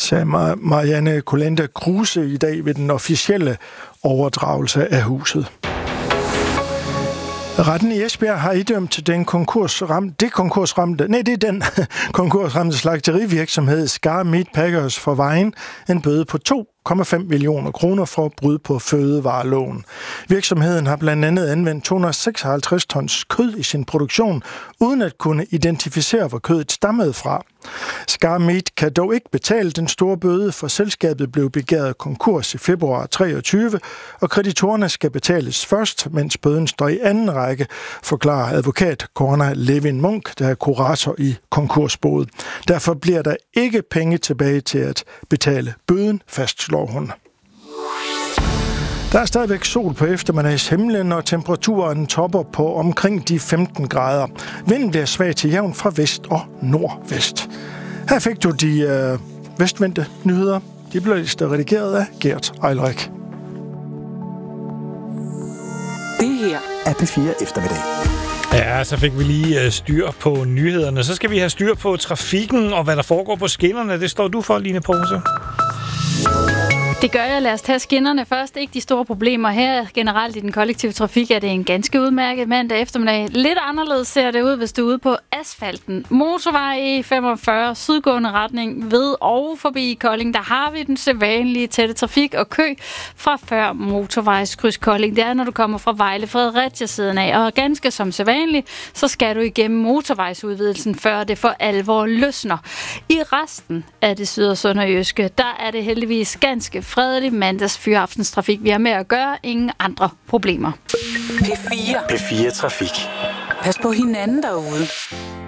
sagde Marianne Kolenda Kruse i dag ved den officielle overdragelse af huset. Retten i Esbjerg har idømt den konkursramte slagterivirksomhed Skar Meat Packers for Vejen en bøde på 2,5 millioner kroner for at bryde på fødevareloven. Virksomheden har blandt andet anvendt 256 tons kød i sin produktion, uden at kunne identificere, hvor kødet stammede fra. Skar Meat kan dog ikke betale den store bøde, for selskabet blev begæret konkurs i februar 23, og kreditorerne skal betales først, mens bøden står i anden række, forklarer advokat Corna Levin Munk, der er kurator i konkursboet. Derfor bliver der ikke penge tilbage til at betale bøden, fastslår hun. Der er stadigvæk sol på eftermiddagshimlen, og temperaturen topper på omkring de 15 grader. Vinden bliver svag til jævn fra vest og nordvest. Her fik du de vestvendte nyheder. De blev redigeret af Gert Eilrik. Det her er P4 Eftermiddag. Ja, så fik vi lige styr på nyhederne. Så skal vi have styr på trafikken og hvad der foregår på skinnerne. Det står du for, Line Pose. Det gør jeg. Lad os tage skinnerne først. Ikke de store problemer her. Generelt i den kollektive trafik er det en ganske udmærket mandag eftermiddag. Lidt anderledes ser det ud, hvis du er ude på asfalten. Motorvej E45, sydgående retning ved og forbi Kolding. Der har vi den sædvanlige tætte trafik og kø fra før motorvejskryds Kolding. Det er, når du kommer fra Vejle Fredericia siden af. Og ganske som sædvanligt, så skal du igennem motorvejsudvidelsen, før det for alvor løsner. I resten af det syd- og sønderjyske, der er det heldigvis ganske fredelig mandags fyraftens-trafik. Vi har med at gøre ingen andre problemer. P4 Trafik. Pas på hinanden derude.